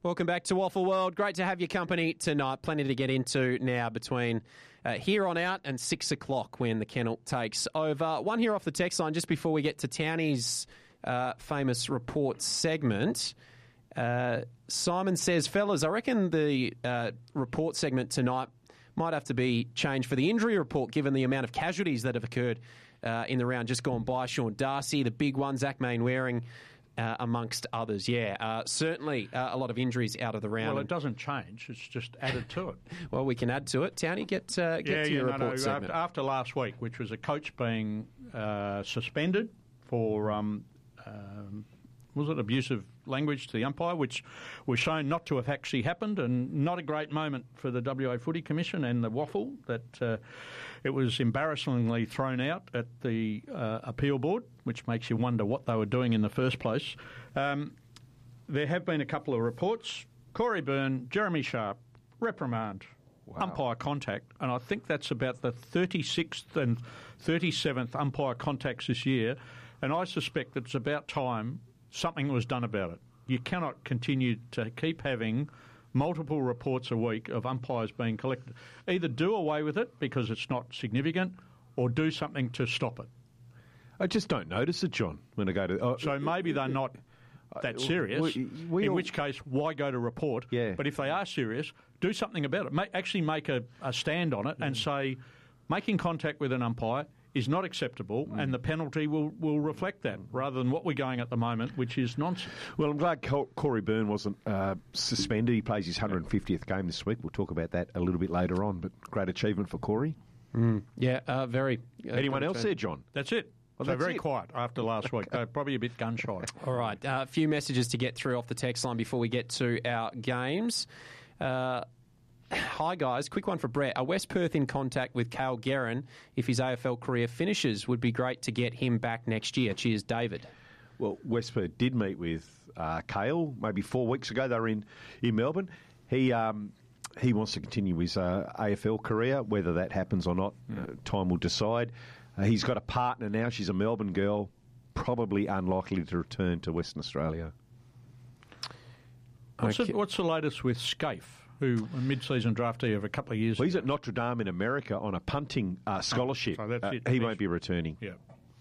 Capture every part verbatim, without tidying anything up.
Welcome back to Waffle World. Great to have your company tonight. Plenty to get into now between uh, here on out and six o'clock when the kennel takes over. One here off the text line just before we get to Townie's uh, famous report segment. Uh, Simon says, fellas, I reckon the uh, report segment tonight might have to be changed for the injury report given the amount of casualties that have occurred uh, in the round just gone by. Sean Darcy, the big one, Zach Mainwaring, Uh, amongst others, yeah. Uh, certainly uh, a lot of injuries out of the round. Well, it doesn't change. It's just added to it. Well, we can add to it. Townie, get, uh, get yeah, to yeah, your no, report no. segment. After, after last week, which was a coach being uh, suspended for, um, um, was it abusive language to the umpire, which was shown not to have actually happened, and not a great moment for the W A Footy Commission and the Waffle that uh, it was embarrassingly thrown out at the uh, appeal board, which makes you wonder what they were doing in the first place. Um, there have been a couple of reports. Corey Byrne, Jeremy Sharp, reprimand, wow. umpire contact, and I think that's about the thirty-sixth and thirty-seventh umpire contacts this year, and I suspect that it's about time something was done about it. You cannot continue to keep having multiple reports a week of umpires being collected. Either do away with it because it's not significant, or do something to stop it. I just don't notice it, John, when I go to... Oh, so maybe they're not that serious, we, we in all, which case, why go to report? Yeah. But if they are serious, do something about it. Make, actually make a, a stand on it mm. and say, making contact with an umpire is not acceptable, mm. and the penalty will, will reflect that, rather than what we're going at the moment, which is nonsense. Well, I'm glad Corey Byrne wasn't uh, suspended. He plays his one hundred fiftieth game this week. We'll talk about that a little bit later on, but great achievement for Corey. Mm. Yeah, uh, very. Uh, Anyone else there, John? That's it. Well, so that's very it. quiet after last week. They're probably a bit gun-shy. All right, uh, a few messages to get through off the text line before we get to our games. Uh, Hi guys, quick one for Brett. Are West Perth in contact with Cale Guerin if his A F L career finishes? Would be great to get him back next year. Cheers, David. Well, West Perth did meet with uh, Cale maybe four weeks ago. They were in, in Melbourne. He um, he wants to continue his uh, A F L career. Whether that happens or not, mm. uh, time will decide. Uh, he's got a partner now. She's a Melbourne girl. Probably unlikely to return to Western Australia. What's, okay. the, what's the latest with Scaife, who a mid-season draftee of a couple of years well, ago? He's at Notre Dame in America on a punting uh, scholarship. Oh, so that's uh, it. He Next. won't be returning. Yeah.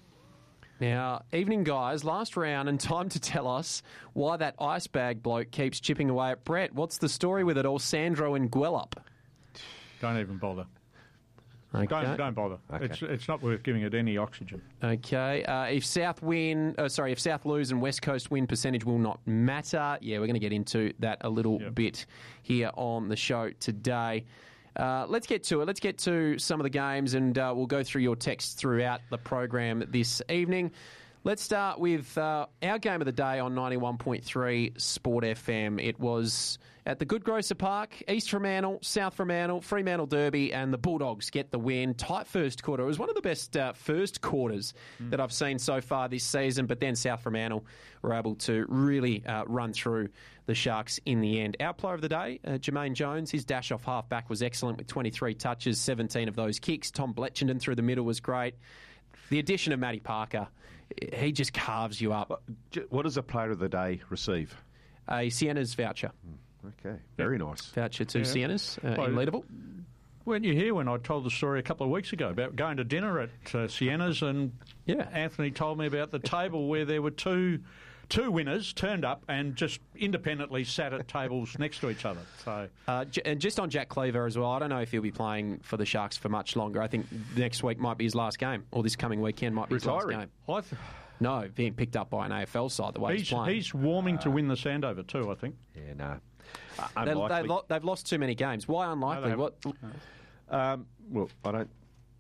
Now, evening guys, last round and time to tell us why that ice bag bloke keeps chipping away at Brett. What's the story with it all, Sandro and Guellup? Don't even bother. Okay. Don't don't bother. Okay. It's it's not worth giving it any oxygen. Okay. Uh, if South win, uh, sorry, if South lose and West Coast win, percentage will not matter. Yeah, we're going to get into that a little yep. bit here on the show today. Uh, let's get to it. Let's get to some of the games, and uh, we'll go through your texts throughout the program this evening. Let's start with uh, our game of the day on ninety-one point three Sport F M. It was at the Good Grocer Park, East Fremantle, South Fremantle, Fremantle Derby, and the Bulldogs get the win. Tight first quarter. It was one of the best uh, first quarters mm. that I've seen so far this season, but then South Fremantle were able to really uh, run through the Sharks in the end. Our player of the day, uh, Jermaine Jones, his dash off half-back was excellent with twenty-three touches, seventeen of those kicks. Tom Bletchenden through the middle was great. The addition of Matty Parker, he just carves you up. What does a player of the day receive? A Sienna's voucher. Okay, very nice. Voucher to Yeah. Sienna's uh, Well, in Leederville. Weren't you here when I told the story a couple of weeks ago about going to dinner at uh, Sienna's, and Yeah. Anthony told me about the table where there were two two winners turned up and just independently sat at tables next to each other. So, Uh, j- and just on Jack Cleaver as well, I don't know if he'll be playing for the Sharks for much longer. I think next week might be his last game, or this coming weekend might be Retiring. his last game. I th- No, being picked up by an A F L side the way he's, he's, playing. he's warming to win the Sandover too, I think. Yeah, no. Uh, They, unlikely. they lo- they've lost too many games. Why unlikely? No, they what? Um, well, I don't.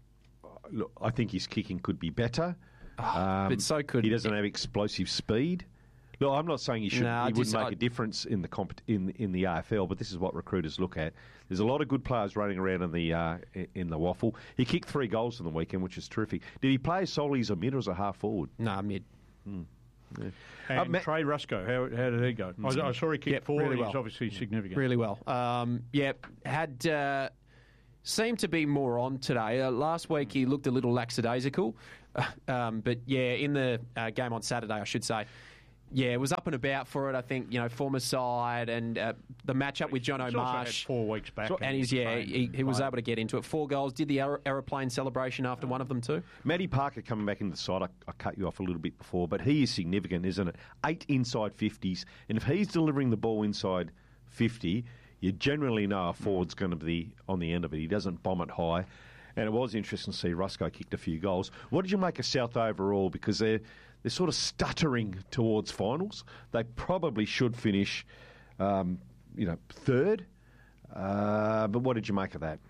Look, I think his kicking could be better. Um, but so could- he doesn't have explosive speed. Look, I'm not saying he should. No, I he wouldn't just- make I- a difference in the comp- in in the A F L, but this is what recruiters look at. There's a lot of good players running around in the uh, in the Waffle. He kicked three goals in the weekend, which is terrific. Did he play solely as a mid or as a half forward? Nah, mid. Yeah. And Uh, Ma- Trey Rusco, how, how did he go? I, I saw he kick Yeah, four, really and well. he's obviously significant. Really well. Um, yeah, had uh, seemed to be more on today. Uh, last week he looked a little lackadaisical, um, but yeah, in the uh, game on Saturday, I should say, yeah, was up and about for it. I think, you know, former side and uh, the matchup with John He's also had O'Marsh. four weeks back. And he's, yeah, he, he was able to get into it. Four goals. Did the aer- aeroplane celebration after one of them too? Matty Parker coming back into the side, I, I cut you off a little bit before, but he is significant, isn't it? Eight inside fifties, and if he's delivering the ball inside fifty, you generally know a forward's going to be on the end of it. He doesn't bomb it high. And it was interesting to see Rusco kicked a few goals. What did you make of South overall? Because they're, they're sort of stuttering towards finals. They probably should finish, um, you know, third. Uh, but what did you make of that?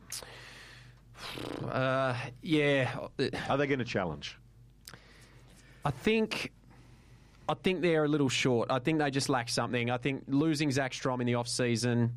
Uh, yeah. Are they going to challenge? I think... I think they're a little short. I think they just lack something. I think losing Zach Strom in the off-season,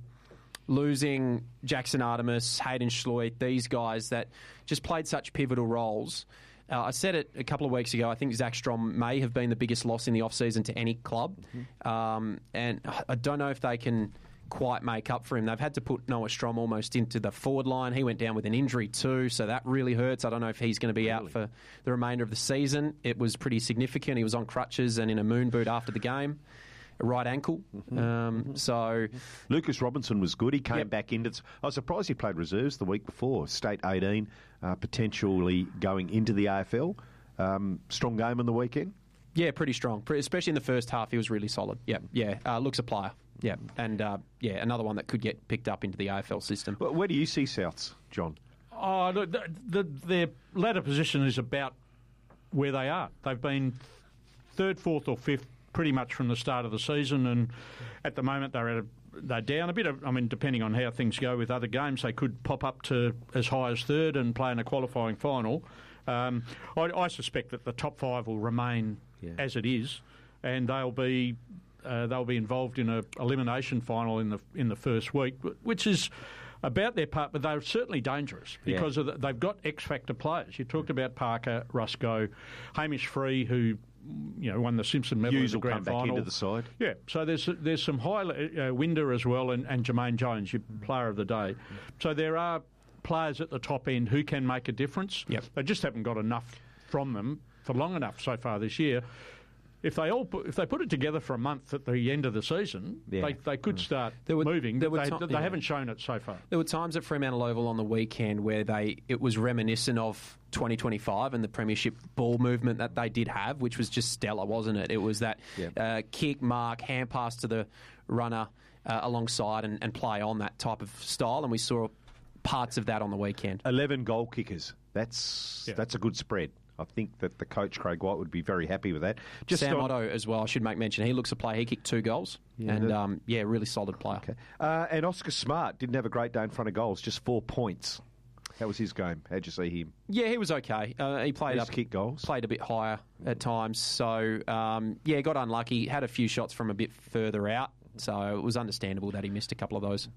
losing Jackson Artemis, Hayden Schloit, these guys that just played such pivotal roles. Uh, I said it a couple of weeks ago. I think Zach Strom may have been the biggest loss in the off-season to any club. Mm-hmm. Um, and I don't know if they can quite make up for him. They've had to put Noah Strom almost into the forward line. He went down with an injury too, so that really hurts. I don't know if he's going to be really? out for the remainder of the season. It was pretty significant. He was on crutches and in a moon boot after the game. A right ankle. Mm-hmm. Um, mm-hmm. So Lucas Robinson was good. He came yep. back into... I was surprised he played reserves the week before. State eighteen, uh, potentially going into the A F L. Um, strong game on the weekend? Yeah, pretty strong. Especially in the first half, he was really solid. Yeah, yeah. Uh, looks a player. Yeah, and uh, yeah, another one that could get picked up into the A F L system. Well, where do you see Souths, John? Oh, look, the, the, their ladder position is about where they are. They've been third, fourth, or fifth pretty much from the start of the season, and at the moment they're at a, they're down a bit. Of, I mean, depending on how things go with other games, they could pop up to as high as third and play in a qualifying final. Um, I, I suspect that the top five will remain yeah. as it is, and they'll be. Uh, they'll be involved in a elimination final in the in the first week, which is about their part, but they're certainly dangerous because yeah. of the, they've got X factor players. You talked about Parker, Rusco, Hamish Free, who you know won the Simpson Medal Hughes in the grand will come final. Back into the side. Yeah, so there's there's some high uh, Winder as well, and, and Jermaine Jones, your player of the day. So there are players at the top end who can make a difference. Yep. They just haven't got enough from them for long enough so far this year. If they all put, if they put it together for a month at the end of the season, yeah. they they could start there were, moving. There but they, t- they yeah. haven't shown it so far. There were times at Fremantle Oval on the weekend where they it was reminiscent of twenty twenty-five and the premiership ball movement that they did have, which was just stellar, wasn't it? It was that yeah. uh, kick, mark, hand pass to the runner uh, alongside and, and play on that type of style, and we saw parts of that on the weekend. Eleven goal kickers. That's yeah. that's a good spread. I think that the coach, Craig White, would be very happy with that. Just Sam on, Otto as well, I should make mention. He looks a player. He kicked two goals. Yeah, and, um, yeah, really solid player. Okay. Uh, and Oscar Smart didn't have a great day in front of goals, just four points. That was his game. How'd you see him? Yeah, he was okay. Uh, he played up, kick goals. Played a bit higher at times. So, um, yeah, got unlucky. Had a few shots from a bit further out. So it was understandable that he missed a couple of those.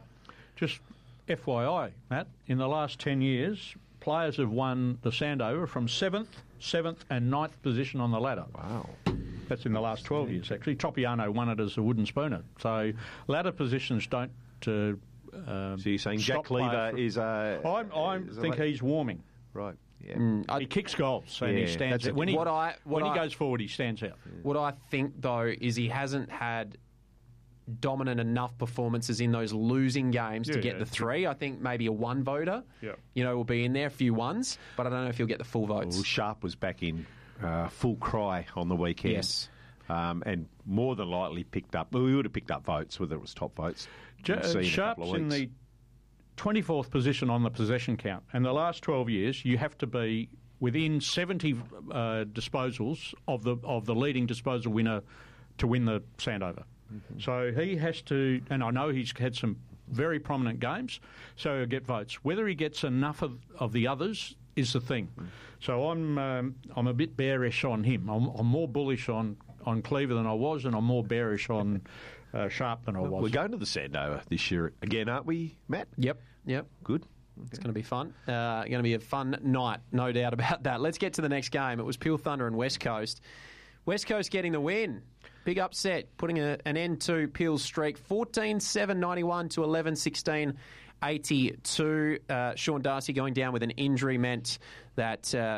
Just F Y I, Matt, in the last ten years... players have won the Sandover from seventh, seventh and ninth position on the ladder. Wow. That's in the last twelve years, actually. Tropiano won it as a wooden spooner. So ladder positions don't... Uh, um, so you're saying Jack Cleaver from, is... Uh, I think he's warming. Right. Yeah. Mm, he kicks goals and yeah, he stands out. When, he, what I, what when I, he goes forward, he stands out. Yeah. What I think, though, is he hasn't had... dominant enough performances in those losing games yeah, to get yeah, the three. Yeah. I think maybe a one voter, yeah. you know, will be in there, a few ones, but I don't know if he'll get the full votes. Well, Sharp was back in uh, full cry on the weekend. Yes. Um, and more than likely picked up, well, we would have picked up votes, whether it was top votes. J- Sharp's in the twenty-fourth position on the possession count. And the last twelve years, you have to be within seventy uh, disposals of the of the leading disposal winner to win the Sandover. Mm-hmm. So he has to, and I know he's had some very prominent games, so he'll get votes. Whether he gets enough of, of the others is the thing. Mm. So I'm um, I'm a bit bearish on him. I'm, I'm more bullish on, on Cleaver than I was, and I'm more bearish on uh, Sharp than I was. We're going to the Sandover this year again, aren't we, Matt? Yep, yep. Good. It's going to be fun. Uh, going to be a fun night, no doubt about that. Let's get to the next game. It was Peel Thunder and West Coast. West Coast getting the win. Big upset, putting a, an end to Peel's streak. fourteen seven ninety-one to eleven sixteen eighty-two. Uh, Sean Darcy going down with an injury meant that uh,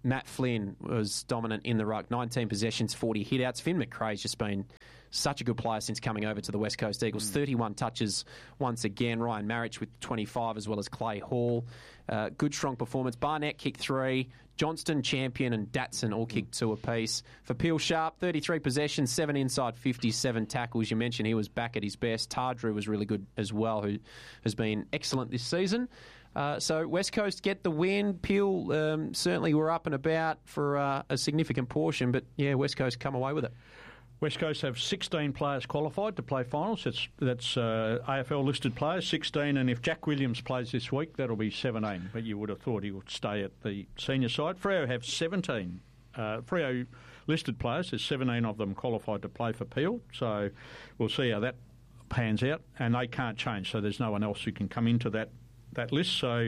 Matt Flynn was dominant in the ruck, nineteen possessions, forty hit-outs. Finn McRae's just been such a good player since coming over to the West Coast Eagles. Mm. thirty-one touches once again. Ryan Marich with twenty-five, as well as Clay Hall. Uh, good, strong performance. Barnett kicked three. Johnston, Champion and Datsun all kicked two apiece. For Peel Sharp, thirty-three possessions, seven inside, fifty-seven tackles. You mentioned he was back at his best. Tardrew was really good as well, who has been excellent this season. Uh, so West Coast get the win. Peel um, certainly were up and about for uh, a significant portion, but yeah, West Coast come away with it. West Coast have sixteen players qualified to play finals. That's that's uh, A F L listed players, sixteen, and if Jack Williams plays this week, that'll be seventeen. But you would have thought he would stay at the senior side. Freo have seventeen. Uh, Freo listed players. There's seventeen of them qualified to play for Peel. So we'll see how that pans out. And they can't change, so there's no one else who can come into that, that list. So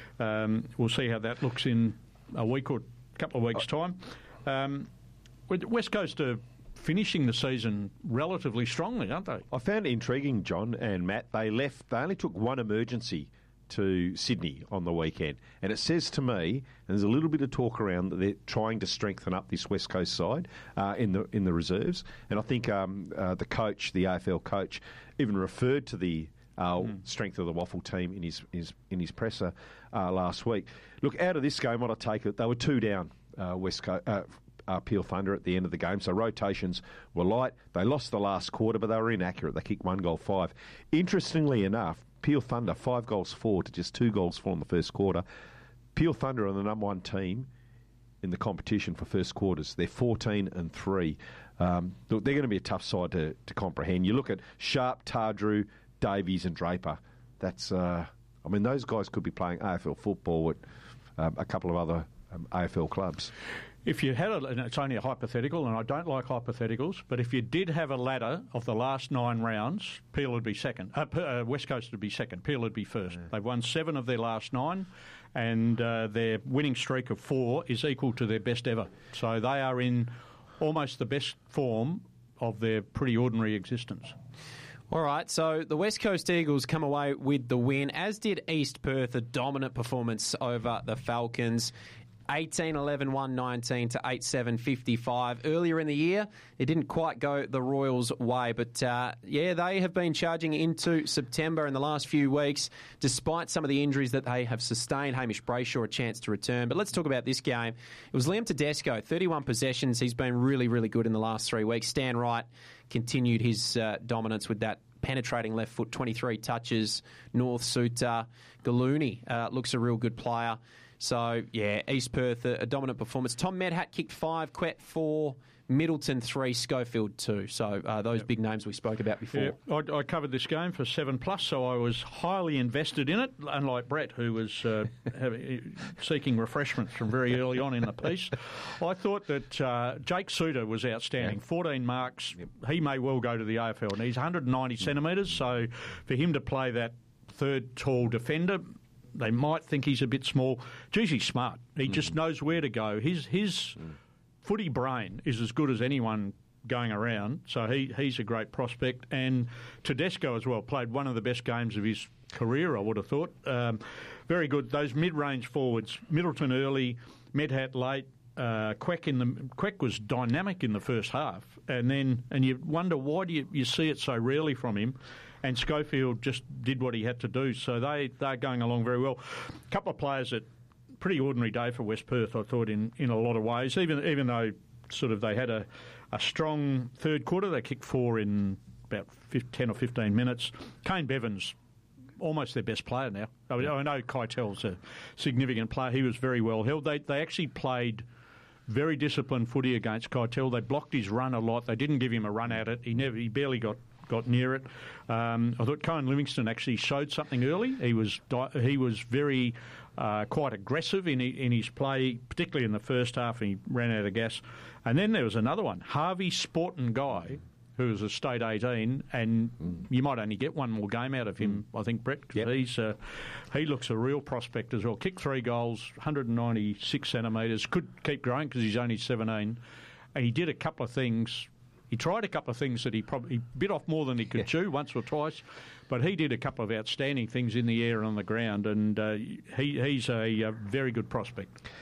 um, we'll see how that looks in a week or a couple of weeks' time. Um, West Coast are finishing the season relatively strongly, aren't they? I found it intriguing, John and Matt. They left. They only took one emergency to Sydney on the weekend, and it says to me, and there's a little bit of talk around that they're trying to strengthen up this West Coast side uh, in the in the reserves. And I think um, uh, the coach, the A F L coach, even referred to the uh, mm. strength of the Waffle team in his, his in his presser uh, last week. Look, out of this game, what I take it, they were two down. Uh, West Coast. Uh, Uh, Peel Thunder at the end of the game, so rotations were light. They lost the last quarter, but they were inaccurate. They kicked one goal, five. Interestingly enough, Peel Thunder, five goals, four to just two goals, four in the first quarter. Peel Thunder are the number one team in the competition for first quarters. They're fourteen and three. Um, look, they're going to be a tough side to, to comprehend. You look at Sharp, Tardrew, Davies and Draper. That's, uh, I mean, those guys could be playing A F L football at uh, a couple of other um, A F L clubs. If you had a, and it's only a hypothetical, and I don't like hypotheticals, but if you did have a ladder of the last nine rounds, Peel would be second. Uh, uh, West Coast would be second. Peel would be first. Yeah. They've won seven of their last nine, and uh, their winning streak of four is equal to their best ever. So they are in almost the best form of their pretty ordinary existence. All right, so the West Coast Eagles come away with the win, as did East Perth, a dominant performance over the Falcons. eighteen eleven, one nineteen to eight seven, fifty-five. Earlier in the year, it didn't quite go the Royals' way, but uh, yeah, they have been charging into September in the last few weeks, despite some of the injuries that they have sustained. Hamish Brayshaw a chance to return. But let's talk about this game. It was Liam Tedesco, thirty-one possessions. He's been really, really good in the last three weeks. Stan Wright continued his uh, dominance with that penetrating left foot, twenty-three touches. North Suter, Galooni uh, looks a real good player. So, yeah, East Perth, a, a dominant performance. Tom Medhat kicked five, Quet four, Middleton three, Schofield two. So, uh, those yep. big names we spoke about before. Yeah, I, I covered this game for seven plus, so I was highly invested in it, unlike Brett, who was uh, having, seeking refreshments from very early on in the piece. I thought that uh, Jake Suter was outstanding. Yeah. fourteen marks. Yep. He may well go to the A F L. And he's one hundred ninety mm. centimetres, so for him to play that third tall defender, they might think he's a bit small. Geez, he's smart. He mm. just knows where to go. His his mm. footy brain is as good as anyone going around, so he, he's a great prospect. And Tedesco as well played one of the best games of his career, I would have thought. Um, very good. Those mid-range forwards, Middleton early, Medhat late, uh, Queck in the Queck was dynamic in the first half, and then and you wonder why do you, you see it so rarely from him. And Schofield just did what he had to do, so they, they're going along very well. A couple of players that pretty ordinary day for West Perth, I thought, in, in a lot of ways. Even even though sort of they had a, a strong third quarter, they kicked four in about ten or fifteen minutes. Kane Bevans, almost their best player now. I, mean, I know Keitel's a significant player. He was very well held. They they actually played very disciplined footy against Keitel. They blocked his run a lot. They didn't give him a run at it. He never he barely got. got near it. Um, I thought Cohen Livingston actually showed something early. He was he was very uh, quite aggressive in in his play, particularly in the first half, and he ran out of gas. And then there was another one, Harvey Sporton Guy, who was a state eighteen, and mm. you might only get one more game out of him, mm. I think, Brett, because yep. he's uh, he looks a real prospect as well. Kicked three goals, one hundred ninety-six centimetres, could keep growing because he's only seventeen, and he did a couple of things. He tried a couple of things that he probably bit off more than he could yeah. chew once or twice, but he did a couple of outstanding things in the air and on the ground, and uh, he, he's a, a very good prospect.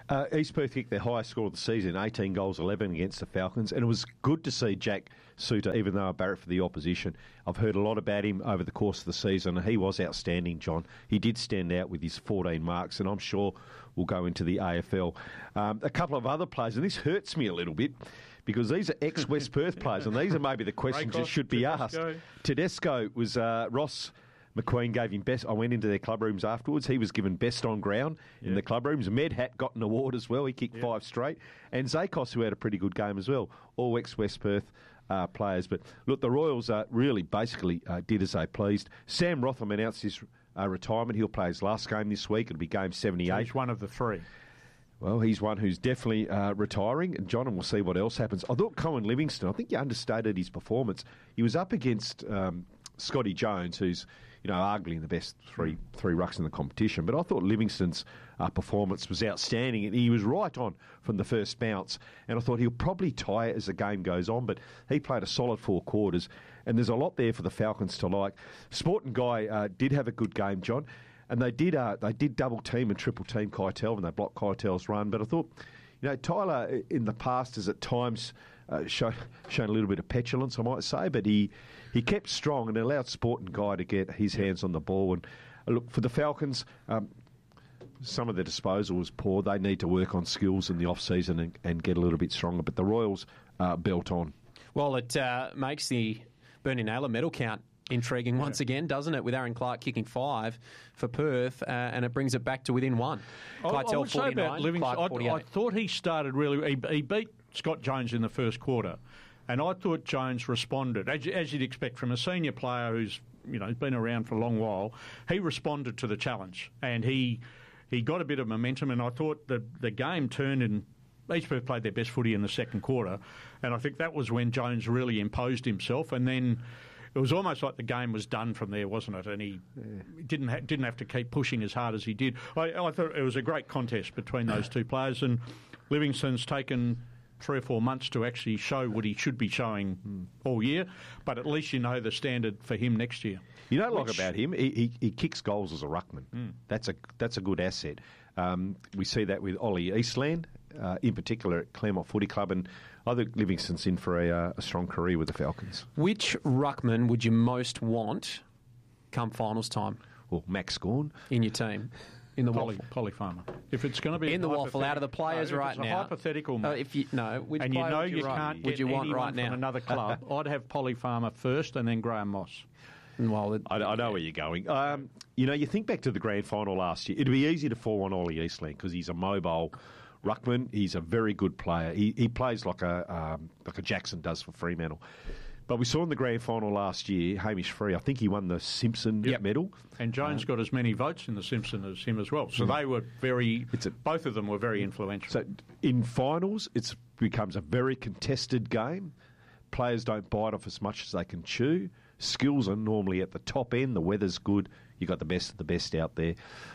Uh, East Perth kicked their highest score of the season, eighteen goals, eleven against the Falcons, and it was good to see Jack Suter, even though a Barrett for the opposition. I've heard a lot about him over the course of the season, and he was outstanding, John. He did stand out with his fourteen marks, and I'm sure will go into the A F L. Um, a couple of other players, and this hurts me a little bit, because these are ex-West Perth players, and these are maybe the questions that should be asked. Tedesco was uh, Ross McQueen gave him best. I went into their club rooms afterwards. He was given best on ground yeah. in the club rooms. Medhat got an award as well. He kicked yeah. five straight. And Zakos, who had a pretty good game as well. All ex-West Perth uh, players. But look, the Royals uh, really basically uh, did as they pleased. Sam Rotham announced his uh, retirement. He'll play his last game this week. It'll be game seventy-eight. So he's one of the three. Well, he's one who's definitely uh, retiring, and John, and we'll see what else happens. I thought Cohen Livingston, I think you understated his performance. He was up against um, Scotty Jones, who's, you know, arguably the best three three rucks in the competition. But I thought Livingston's uh, performance was outstanding, and he was right on from the first bounce. And I thought he'll probably tie it as the game goes on, but he played a solid four quarters, and there's a lot there for the Falcons to like. Sporting Guy uh, did have a good game, John. And they did uh, they did double team and triple team Keitel when they blocked Keitel's run. But I thought, you know, Tyler in the past has at times uh, shown, shown a little bit of petulance, I might say, but he, he kept strong and allowed Sporting Guy to get his hands on the ball. And uh, look, for the Falcons, um, some of their disposal was poor. They need to work on skills in the off-season and, and get a little bit stronger. But the Royals uh, built on. Well, it uh, makes the Bernie Naylor medal count intriguing yeah. once again, doesn't it? With Aaron Clark kicking five for Perth, uh, and it brings it back to within one. I, I would say about Livingston, I, I thought he started really. He, he beat Scott Jones in the first quarter, and I thought Jones responded as, as you'd expect from a senior player who's you know been around for a long while. He responded to the challenge, and he he got a bit of momentum. And I thought the the game turned in. East Perth played their best footy in the second quarter, and I think that was when Jones really imposed himself, and then. It was almost like the game was done from there, wasn't it? And he yeah. didn't ha- didn't have to keep pushing as hard as he did. I, I thought it was a great contest between those two players, and Livingston's taken three or four months to actually show what he should be showing mm. all year, but at least you know the standard for him next year. You know, like about him, he, he, he kicks goals as a ruckman. Mm. That's a that's a good asset. Um, we see that with Ollie Eastland, uh, in particular at Claremont Footy Club, and I think Livingston's in for a, uh, a strong career with the Falcons. Which ruckman would you most want come finals time? Well, Max Gawn. In your team? In the Poly, waffle. Polly Farmer. If it's going to be in the waffle, out of the players no, right it's a now. Hypothetical. Uh, if you no, which and you know would you, you right, can't would get you want anyone right now from another club. I'd have Polly Farmer first, and then Graham Moss. Well, it, I, I know where you're going. Um, you know, you think back to the grand final last year. It'd be easy to fall on Ollie Eastland because he's a mobile ruckman. He's a very good player. He he plays like a um, like a Jackson does for Fremantle. But we saw in the grand final last year, Hamish Free, I think he won the Simpson yep. medal. And Jones uh, got as many votes in the Simpson as him as well. So mm. they were very, it's a, both of them were very influential. So in finals, it becomes a very contested game. Players don't bite off as much as they can chew. Skills are normally at the top end. The weather's good. You've got the best of the best out there.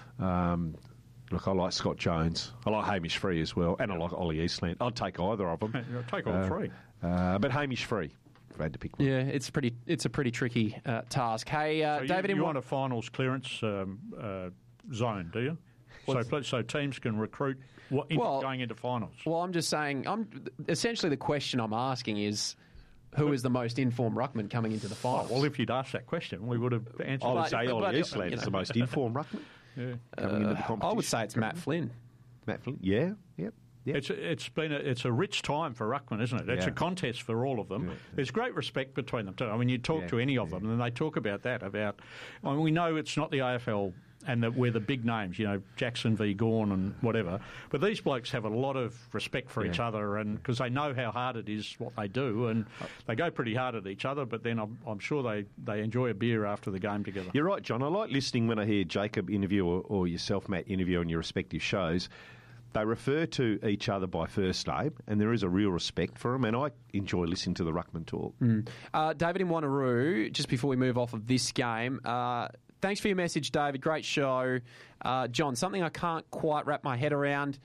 Um, look, I like Scott Jones. I like Hamish Free as well. And I like Ollie Eastland. I'd take either of them. I'll take all uh, three. Uh, but Hamish Free. If I had to pick one. Yeah, it's pretty. It's a pretty tricky uh, task. Hey, uh, so David, you, you in want a finals clearance um, uh, zone, do you? So, so teams can recruit what, in, well, going into finals. Well, I'm just saying. I'm essentially the question I'm asking is, who is the most informed ruckman coming into the finals? Oh, well, if you'd asked that question, we would have answered. I would but, say but, Ollie Eastland you know. is the most informed ruckman. Yeah. Coming uh, into the competition. I would say it's Matt Flynn. Matt Flynn, yeah, yep. Yep. It's it's been a, it's a rich time for ruckman, isn't it? It's yeah. a contest for all of them. Yeah. There's great respect between them too. I mean, you talk yeah. to any of yeah. them, and they talk about that. About I mean, we know it's not the A F L, and that we're the big names, you know, Jackson v Gawn and whatever. But these blokes have a lot of respect for yeah. each other, and because they know how hard it is what they do, and they go pretty hard at each other. But then I'm, I'm sure they, they enjoy a beer after the game together. You're right, John. I like listening when I hear Jacob interview or, or yourself, Matt, interview on your respective shows. They refer to each other by first name, and there is a real respect for them, and I enjoy listening to the ruckman talk. Mm. Uh, David in Wanneroo, just before we move off of this game, uh, thanks for your message, David. Great show. Uh, John, something I can't quite wrap my head around.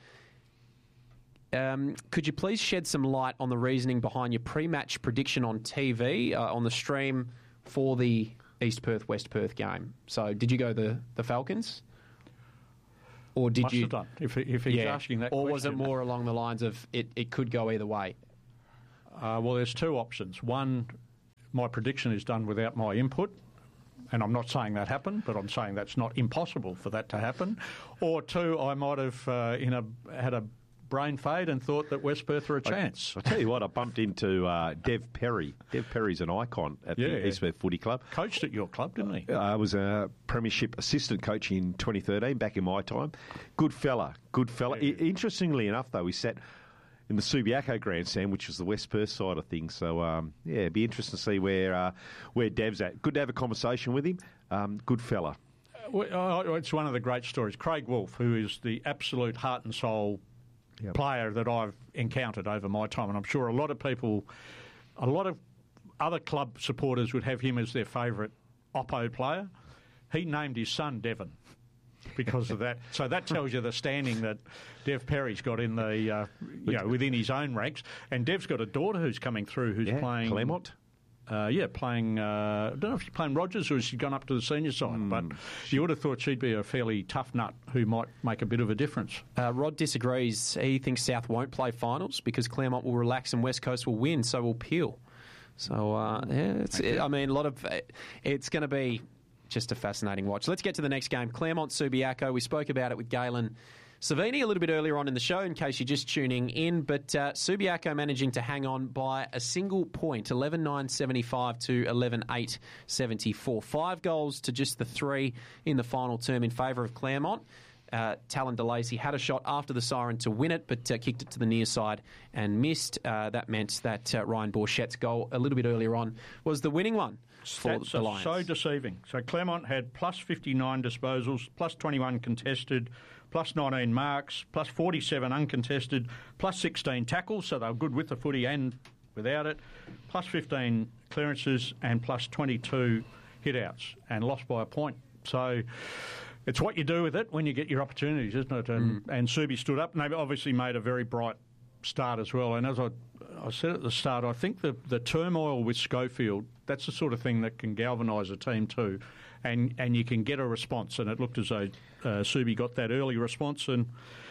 Um, could you please shed some light on the reasoning behind your pre-match prediction on T V, uh, on the stream for the East Perth-West Perth game? So did you go the, the Falcons? Or did Must you? have done, if, he- if he's yeah. asking that Or question. was it more along the lines of it, it could go either way? Uh, well, there's two options. One, my prediction is done without my input, and I'm not saying that happened, but I'm saying that's not impossible for that to happen. Or two, I might have uh, in a, had a brain fade and thought that West Perth are a chance. I tell you what, I bumped into uh, Dev Perry. Dev Perry's an icon at Yeah, the yeah. East Perth Footy Club. Coached at your club, didn't he? I was a premiership assistant coach in twenty thirteen, back in my time. Good fella, good fella. Yeah. I- interestingly enough, though, we sat in the Subiaco grandstand, which was the West Perth side of things. So, um, yeah, it'd be interesting to see where uh, where Dev's at. Good to have a conversation with him. Um, good fella. Well, uh, it's one of the great stories. Craig Wolfe, who is the absolute heart and soul Yep. player that I've encountered over my time, and I'm sure a lot of people, a lot of other club supporters would have him as their favourite Oppo player. He named his son Devon because of that. So that tells you the standing that Dev Perry's got in the, uh, you know, within his own ranks. And Dev's got a daughter who's coming through who's Yeah, playing Claremont. Uh, yeah, playing. Uh, I don't know if she's playing Rogers or has she gone up to the senior side. Mm. But you would have thought she'd be a fairly tough nut who might make a bit of a difference. Uh, Rod disagrees. He thinks South won't play finals because Claremont will relax and West Coast will win, so will Peel. So, uh, yeah, it's, I mean, a lot of it's going to be just a fascinating watch. Let's get to the next game. Claremont Subiaco. We spoke about it with Galen Savini a little bit earlier on in the show, in case you're just tuning in. But uh, Subiaco managing to hang on by a single point, eleven nine seventy-five to eleven eight seventy-four. Five goals to just the three in the final term in favour of Claremont. Uh, Talon DeLacy had a shot after the siren to win it, but uh, kicked it to the near side and missed. Uh, that meant that uh, Ryan Borchette's goal a little bit earlier on was the winning one for Stats the are Lions. so deceiving. So Claremont had plus fifty-nine disposals, plus twenty-one contested, plus nineteen marks, plus forty-seven uncontested, plus sixteen tackles, so they were good with the footy and without it, plus fifteen clearances and plus twenty-two hit-outs, and lost by a point. So it's what you do with it when you get your opportunities, isn't it? And, mm. and Subi stood up, and they obviously made a very bright start as well. And as I, I said at the start, I think the, the turmoil with Schofield, that's the sort of thing that can galvanise a team too. And and you can get a response, and it looked as though uh, Subi got that early response, and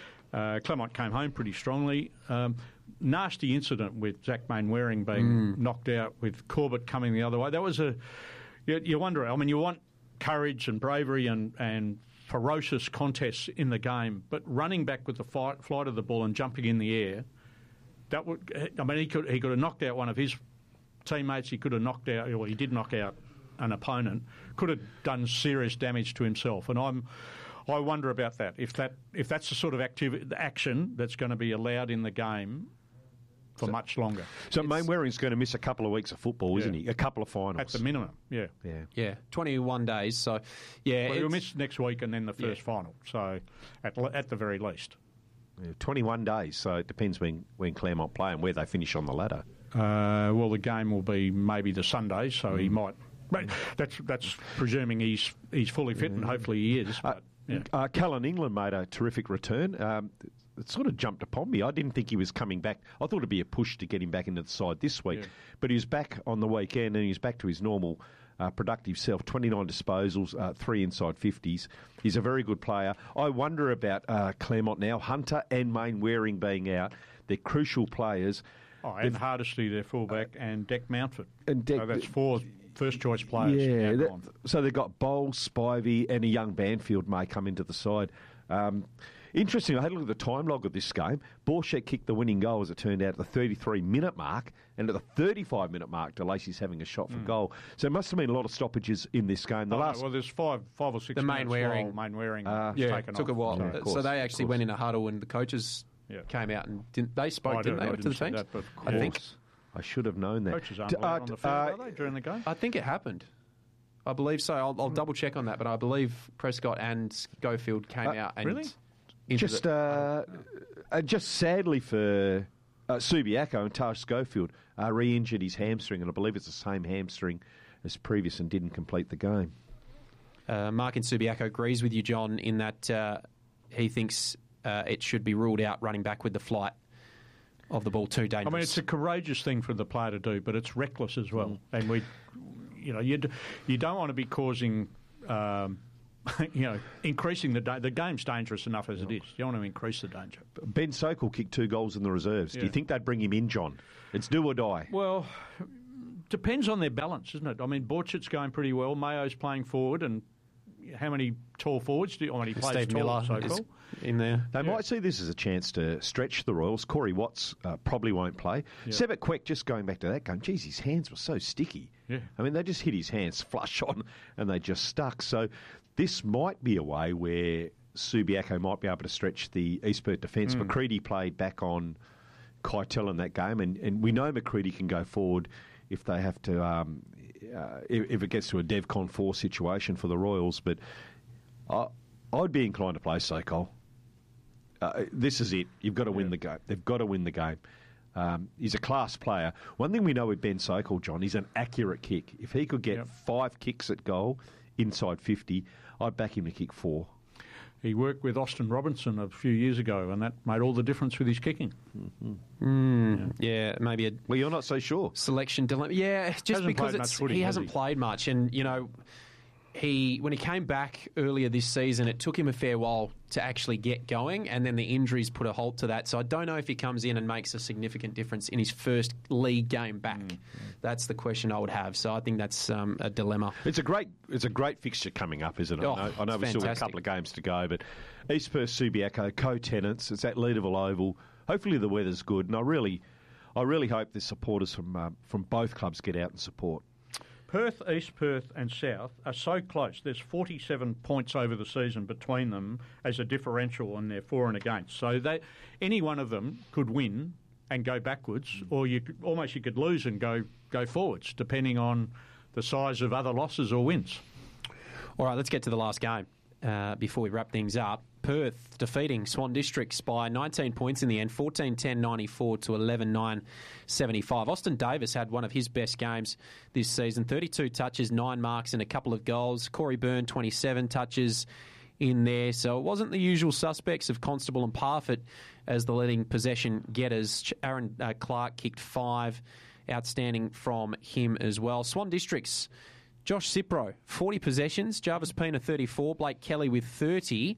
uh, Claremont came home pretty strongly. Um, nasty incident with Zach Mainwaring being mm. knocked out, with Corbett coming the other way. That was a you, you wonder. I mean, you want courage and bravery and and ferocious contests in the game, but running back with the fight, flight of the ball and jumping in the air, that would. I mean, he could he could have knocked out one of his teammates. He could have knocked out, or he did knock out an opponent, could have done serious damage to himself. And I'm, I wonder about that. If that if that's the sort of activity, action that's going to be allowed in the game for so, much longer. So Mainwaring's going to miss a couple of weeks of football, yeah. isn't he? A couple of finals at the minimum. Yeah, yeah, yeah. twenty-one days. So, yeah, well, he'll miss next week and then the first yeah. final. So, at at the very least, yeah, twenty-one days. So it depends when when Claremont play and where they finish on the ladder. Uh, well, the game will be maybe the Sunday, so mm. he might. But that's that's presuming he's he's fully fit, and hopefully he is. But, uh, yeah. uh, Callan England made a terrific return. Um, it sort of jumped upon me. I didn't think he was coming back. I thought it'd be a push to get him back into the side this week, yeah. but he was back on the weekend, and he's back to his normal uh, productive self. twenty-nine disposals, uh, three inside fifties. He's a very good player. I wonder about uh, Claremont now. Hunter and Mainwaring being out, they're crucial players. Oh, and They've, Hardesty, their fullback, uh, and Deck Mountford. And Deck, so that's four first-choice players. Yeah, that, so they've got Bowles, Spivey, and a young Banfield may come into the side. Um, interesting, I had a look at the time log of this game. Borchett kicked the winning goal, as it turned out, at the thirty-three minute mark, and at the thirty-five minute mark, DeLacy's having a shot for mm. goal. So there must have been a lot of stoppages in this game. The oh, last, no, well, there's five, five or six. The Mainwaring, Mainwaring, uh, yeah, taken took off, a while. So, yeah, course, so they actually went in a huddle, and the coaches yeah. came out and didn't, they spoke, I didn't they, I to the teams? That, but I think. I should have known that. Coaches aren't uh, on the field, uh, are they, during the game? I think it happened. I believe so. I'll, I'll double check on that, but I believe Prescott and Schofield came uh, out and really? Just, the, uh, uh, just sadly for uh, Subiaco and Taj Schofield, uh, re-injured his hamstring, and I believe it's the same hamstring as previous, and didn't complete the game. Uh, Mark in Subiaco agrees with you, John, in that uh, he thinks uh, it should be ruled out running back with the flight of the ball too dangerous. I mean, it's a courageous thing for the player to do, but it's reckless as well. Mm. And we, you know, you you don't want to be causing um, you know, increasing the da- the game's dangerous enough as it is. You don't want to increase the danger. Ben Sokol kicked two goals in the reserves. Yeah. Do you think they'd bring him in, John? It's do or die. Well, depends on their balance, isn't it? I mean, Borchett's going pretty well. Mayo's playing forward, and how many tall forwards do you, I mean, he plays Steve tall, Miller Sokol. is in there. They might see this as a chance to stretch the Royals. Corey Watts uh, probably won't play. Yeah. Sebek Kwek, just going back to that game, geez, his hands were so sticky. Yeah. I mean, they just hit his hands flush on and they just stuck. So this might be a way where Subiaco might be able to stretch the East Perth defence. Mm. McCready played back on Keitel in that game, and, and we know McCready can go forward if they have to, um, uh, if, if it gets to a DevCon four situation for the Royals. But I, I'd be inclined to play Sokol. Uh, this is it. You've got to win Yeah. the game. They've got to win the game. Um, he's a class player. One thing we know with Ben Sokol, John, he's an accurate kick. If he could get Yep. five kicks at goal inside fifty, I'd back him to kick four. He worked with Austin Robinson a few years ago, and that made all the difference with his kicking. Mm, yeah. maybe a Well, you're not so sure. selection dilemma. Yeah, just Hasn't because played it's, much footy, he has hasn't he? played much, and you know, he when he came back earlier this season, it took him a fair while to actually get going, and then the injuries put a halt to that. So I don't know if he comes in and makes a significant difference in his first league game back. Mm, That's the question I would have. So I think that's um, a dilemma. It's a great, it's a great fixture coming up, isn't it? Oh, I know, I know it's we've still got a fantastic. couple of games to go, but East Perth Subiaco co-tenants. It's at Leederville Oval. Hopefully the weather's good, and I really, I really hope the supporters from uh, from both clubs get out and support. Perth, East Perth and South are so close. There's forty-seven points over the season between them as a differential, and they're for and against. So they, any one of them could win and go backwards, or you could, almost you could lose and go go forwards, depending on the size of other losses or wins. All right, let's get to the last game uh, before we wrap things up. Perth defeating Swan Districts by nineteen points in the end, fourteen ten ninety-four to eleven nine seventy-five. Austin Davis had one of his best games this season, thirty-two touches, nine marks and a couple of goals. Corey Byrne, twenty-seven touches in there. So it wasn't the usual suspects of Constable and Parfitt as the leading possession getters. Aaron uh, Clark kicked five, outstanding from him as well. Swan Districts, Josh Cipro, forty possessions, Jarvis Pena, thirty-four, Blake Kelly with thirty.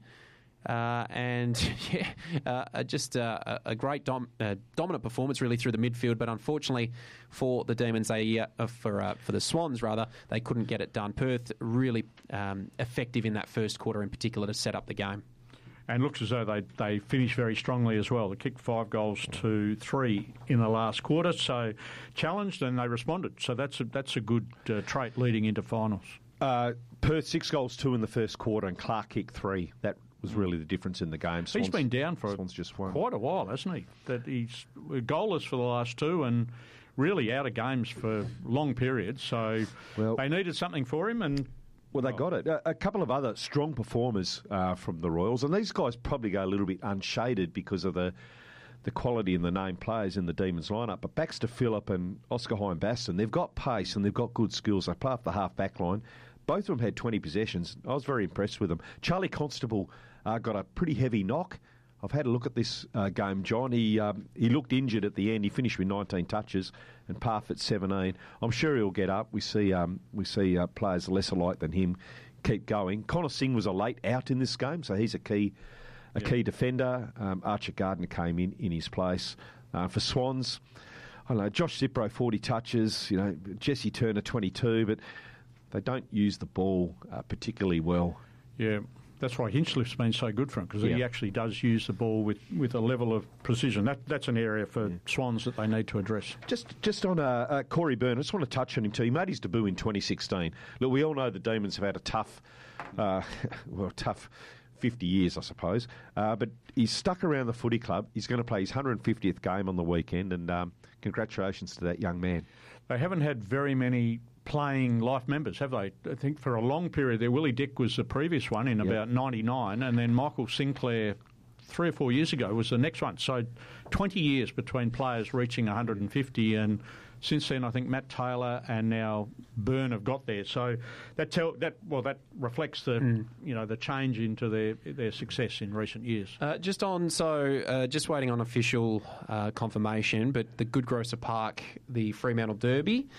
Uh, and yeah, uh, just uh, a, a great dom- uh, dominant performance really through the midfield. But unfortunately for the Demons, they uh, for uh, for the Swans rather, they couldn't get it done. Perth really um, effective in that first quarter in particular to set up the game. And looks as though they, they finished very strongly as well. They kicked five goals to three in the last quarter, so challenged and they responded. So that's a, that's a good uh, trait leading into finals. Uh, Perth six goals, two in the first quarter, and Clark kicked three. That was really the difference in the game. He's been down for Swans just won. quite a while, hasn't he? That he's goalless for the last two and really out of games for long periods. So Well- they needed something for him, and Well, they got it. A, a couple of other strong performers uh, from the Royals, and these guys probably go a little bit unshaded because of the the quality and the name players in the Demons lineup. But Baxter Phillip and Oscar Hine-Baston, they've got pace and they've got good skills. They play off the half back line. Both of them had twenty possessions. I was very impressed with them. Charlie Constable uh, got a pretty heavy knock. I've had a look at this uh, game, John. He um, he looked injured at the end. He finished with nineteen touches and Parfitt seventeen. I'm sure he'll get up. We see um, we see uh, players lesser light than him keep going. Connor Singh was a late out in this game, so he's a key a Yeah. key defender. Um, Archer Gardner came in in his place. Uh, for Swans, I don't know, Josh Cipro, forty touches. You know, Jesse Turner, twenty-two, but they don't use the ball uh, particularly well. yeah, that's why Hinchcliffe's been so good for him, because he Yeah. actually does use the ball with, with a level of precision. That That's an area for Yeah. Swans that they need to address. Just just on uh, uh, Corey Byrne, I just want to touch on him too. He made his debut in twenty sixteen. Look, we all know the Demons have had a tough, uh, well, tough fifty years, I suppose. Uh, but he's stuck around the footy club. He's going to play his one hundred fiftieth game on the weekend, and um, congratulations to that young man. They haven't had very many playing life members, have they? I think for a long period there, Willie Dick was the previous one in Yep. about ninety-nine, and then Michael Sinclair three or four years ago was the next one. So twenty years between players reaching one hundred fifty, and since then I think Matt Taylor and now Byrne have got there. So that tell that well that reflects the Mm. you know the change into their their success in recent years. Uh, just on, so uh, just waiting on official uh, confirmation, but the Goodgrosser Park, the Fremantle Derby,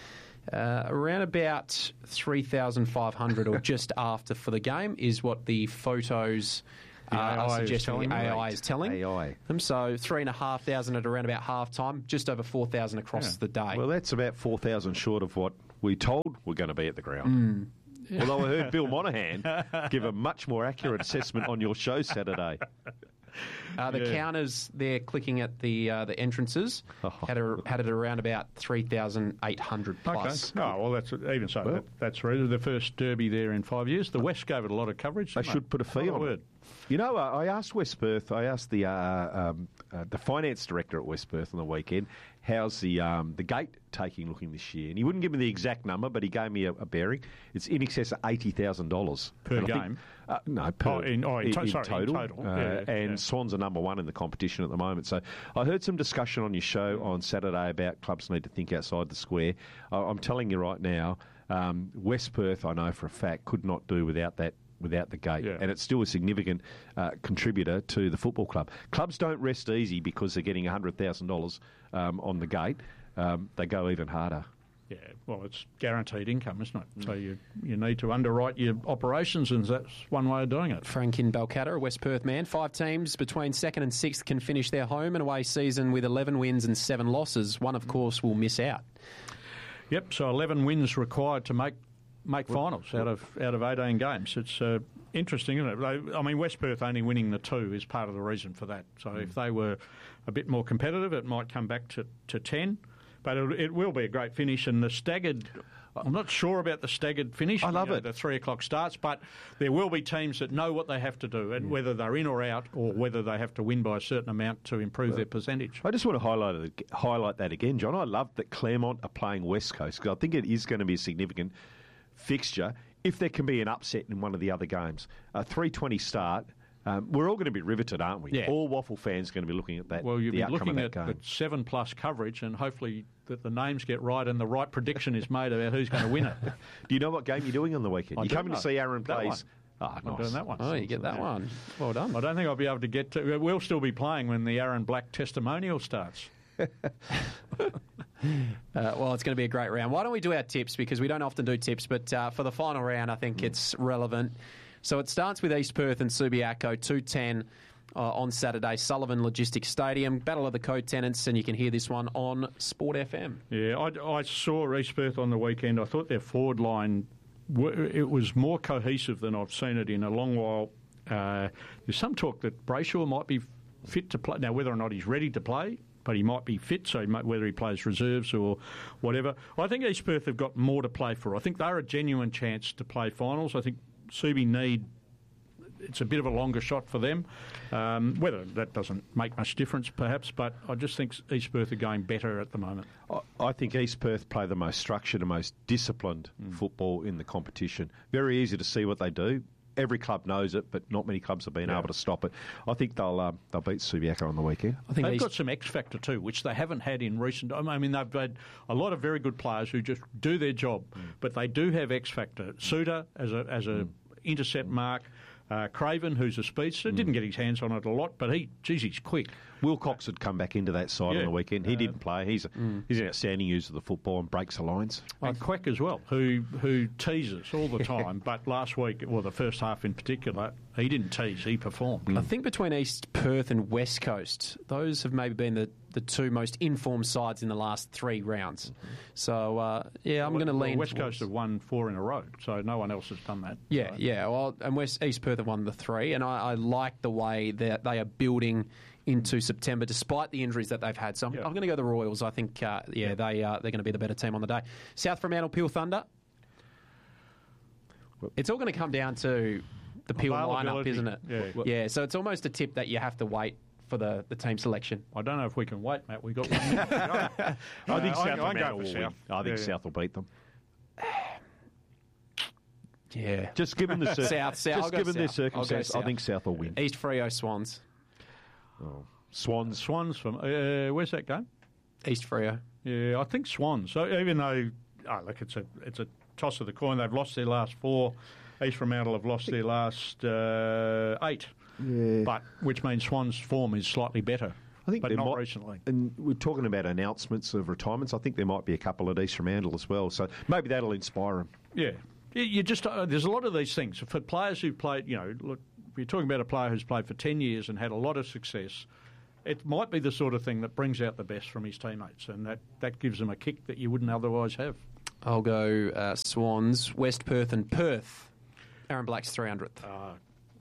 Uh, around about three thousand five hundred or just after for the game is what the photos uh, are suggesting the A I is telling A I. them. So three and a half thousand at around about half time, just over four thousand across Yeah. the day. Well, that's about four thousand short of what we told we're going to be at the ground. Mm. Although I heard Bill Monahan give a much more accurate assessment on your show Saturday. Uh, the Yeah. counters there clicking at the uh, the entrances had, a, had it around about three thousand eight hundred plus. Okay. Oh, well, that's even so. Well- that, that's really the first derby there in five years. The West gave it a lot of coverage. They didn't should put a fee Not on word. it. You know, uh, I asked West Perth, I asked the uh, um, uh, the finance director at West Perth on the weekend, how's the um, the gate taking looking this year? And he wouldn't give me the exact number, but he gave me a, a bearing. It's in excess of eighty thousand dollars Per And I game? think- uh, no, per, Oh, in- oh, in to- sorry, in total. Uh, Yeah, and yeah. Swans are number one in the competition at the moment. So I heard some discussion on your show on Saturday about clubs need to think outside the square. I, I'm telling you right now, um, West Perth, I know for a fact, could not do without that without the gate. Yeah. And it's still a significant uh, contributor to the football club. Clubs don't rest easy because they're getting one hundred thousand dollars um, on the gate. Um, they go even harder. Yeah, well, it's guaranteed income, isn't it? So you you need to underwrite your operations, and that's one way of doing it. Frank in Balcatta, a West Perth man. Five teams between second and sixth can finish their home and away season with eleven wins and seven losses. One, of course, will miss out. Yep, so eleven wins required to make make finals out of out of eighteen games. It's uh, interesting, isn't it? They, I mean, West Perth only winning the two is part of the reason for that. So if they were a bit more competitive, it might come back to, to ten. But it, it will be a great finish, and the staggered. I'm not sure about the staggered finish. I love you know, it. The three o'clock starts, but there will be teams that know what they have to do, and whether they're in or out, or whether they have to win by a certain amount to improve their percentage. I just want to highlight it, highlight that again, John. I love that Claremont are playing West Coast because I think it is going to be a significant fixture if there can be an upset in one of the other games. A three twenty start. Um, we're all going to be riveted, aren't we? Yeah. All Waffle fans are going to be looking at that. Well, you'll the be outcome looking of at, that game. at seven plus coverage, and hopefully that the names get right and the right prediction is made about who's going to win it. Do you know what game you're doing on the weekend? I you're do coming know. to see Aaron That plays. one. Ah, I'm nice. doing that one. Oh, you get that one. Well done. I don't think I'll be able to get to. We'll still be playing when the Aaron Black testimonial starts. Uh, well, it's going to be a great round. Why don't we do our tips? Because we don't often do tips, but uh, for the final round, I think it's relevant. So it starts with East Perth and Subiaco, two ten uh, on Saturday, Sullivan Logistics Stadium. Battle of the co-tenants, and you can hear this one on Sport F M. Yeah, I, I saw East Perth on the weekend. I thought their forward line, w- it was more cohesive than I've seen it in a long while. Uh, there's some talk that Brayshaw might be fit to play. Now, whether or not he's ready to play, but he might be fit, so he might, whether he plays reserves or whatever. I think East Perth have got more to play for. I think they're a genuine chance to play finals. I think Subi need, it's a bit of a longer shot for them. Um, whether that doesn't make much difference, perhaps, but I just think East Perth are going better at the moment. I, I think East Perth play the most structured and most disciplined Mm. football in the competition. Very easy to see what they do. Every club knows it, but not many clubs have been Yeah. able to stop it. I think they'll uh, they'll beat Subiaco on the weekend. I think They've East- got some X factor too, which they haven't had in recent. I mean, they've had a lot of very good players who just do their job, Mm. but they do have X factor. Suter as a as a intercept mark, uh, Craven, who's a speedster, Mm. didn't get his hands on it a lot, but he, geez, he's quick. Wilcox had come back into that side Yeah. on the weekend. He Uh, didn't play. He's a, he's an outstanding user of the football and breaks the lines. And Quack as well, who who teases all the time. But last week, well, the first half in particular, he didn't tease; he performed. I think between East Perth and West Coast, those have maybe been the, the two most informed sides in the last three rounds. So, uh, yeah, I'm Well, going to well, lean... West towards- Coast have won four in a row, so no one else has done that. Yeah, So- yeah. Well, and West East Perth have won the three, and I, I like the way that they are building into September, despite the injuries that they've had. So I'm, Yeah. I'm going to go the Royals. I think, uh, yeah, Yeah. they uh, they're going to be the better team on the day. South Fremantle, Peel Thunder. It's all going to come down to the Peel lineup, Availability. isn't it? Yeah. Yeah. So it's almost a tip that you have to wait for the, the team selection. I don't know if we can wait, Matt. We've got one minute to go. I think Uh, South I- I go Fremantle for will South. win. I think Yeah. South will beat them. Yeah. Just given the cir- South, South. I'll just go given their South. I'll go circumstances, I South. think South will win. East Freo Swans. Swans. Swans from uh, where's that game? East Freo. Yeah, I think Swans. So even though, oh, look, it's a it's a toss of the coin. They've lost their last four. East Fremantle have lost their last uh, eight. Yeah. But which means Swans' form is slightly better I think but there not might, recently. And we're talking about announcements of retirements. I think there might be a couple at East Fremantle as well. So maybe that'll inspire him. Yeah. You- You just uh, there's a lot of these things. For players who've played, you know, look, you're talking about a player who's played for ten years and had a lot of success. It might be the sort of thing that brings out the best from his teammates, and that, that gives them a kick that you wouldn't otherwise have. I'll go uh, Swans, West Perth and Perth. Aaron Black's three hundredth. Uh,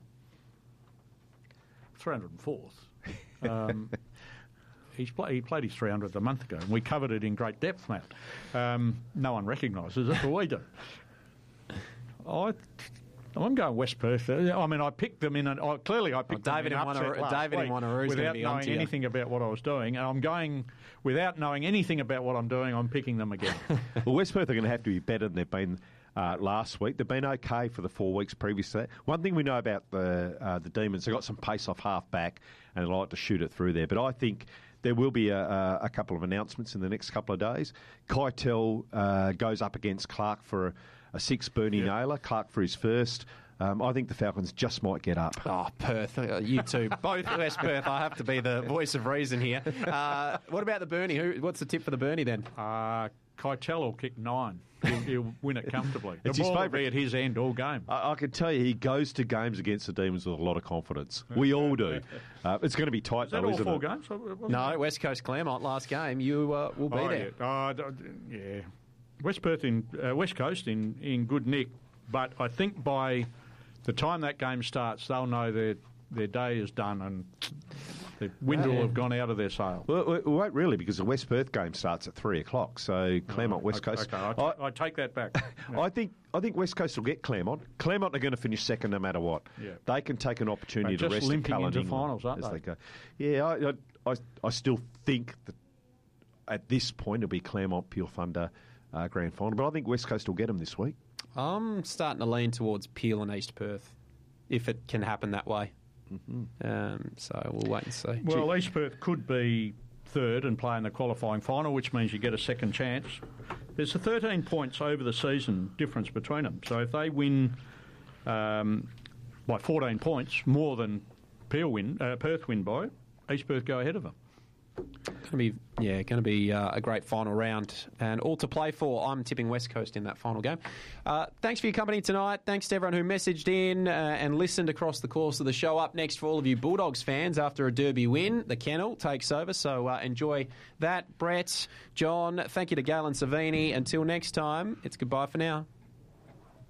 three hundred fourth. Um, he's play, he played his three hundredth a month ago, and we covered it in great depth, Matt. Um, no one recognises it, but we do. I, I'm going West Perth. I mean, I picked them in, and oh, clearly I picked Oh, David them in and upset Wanneroo- last David and week Wanneroo is gonna without be knowing onto you. anything about what I was doing, and I'm going without knowing anything about what I'm doing. I'm picking them again. Well, West Perth are going to have to be better than they've been uh, last week. They've been okay for the four weeks previous to that. One thing we know about the uh, the Demons, they've got some pace off half back, and they like to shoot it through there. But I think there will be a, a, a couple of announcements in the next couple of days. Keitel uh, goes up against Clark for a, a six Bernie Yeah. nailer. Clark for his first. Um, I think the Falcons just might get up. Oh, Perth. Uh, You two. Both West Perth. I have to be the voice of reason here. Uh, what about the Bernie? Who? What's the tip for the Bernie then? Uh, Keitel will kick nine. He'll, he'll win it comfortably. The It's his ball will favourite. be at his end all game. I, I can tell you, he goes to games against the Demons with a lot of confidence. We all do. Uh, it's going to be tight, Is that though, all isn't four it? games? Wasn't No, it? West Coast Claremont last game. You uh, will be Oh, there. yeah. Oh, d- d- yeah. West Perth in uh, West Coast in, in good nick, but I think by the time that game starts, they'll know their their day is done and the wind will Yeah. have gone out of their sail. Well, it won't really, because the West Perth game starts at three o'clock. So Claremont, West Okay, Coast. Okay, I, t- I take that back. Yeah. I think I think West Coast will get Claremont. Claremont are going to finish second no matter what. Yeah. They can take an opportunity They're to just rest limping Cullen into England finals, aren't as they? go. Yeah, I, I, I, I still think that at this point it'll be Claremont Peel Thunder uh, grand final, but I think West Coast will get them this week. I'm starting to lean towards Peel and East Perth, if it can happen that way. Mm-hmm. Um, so we'll wait and see. Well, East Perth could be third and play in the qualifying final, which means you get a second chance. There's a thirteen points over the season difference between them. So if they win um, by fourteen points, more than Peel win, uh, Perth win by, East Perth go ahead of them. Going to be, yeah, going to be uh, a great final round and all to play for. I'm tipping West Coast in that final game. Uh, thanks for your company tonight. Thanks to everyone who messaged in uh, and listened across the course of the show. Up next for all of you Bulldogs fans, after a Derby win, the Kennel takes over. So uh, enjoy that. Brett, John, thank you to Galen Savini. Until next time, it's goodbye for now.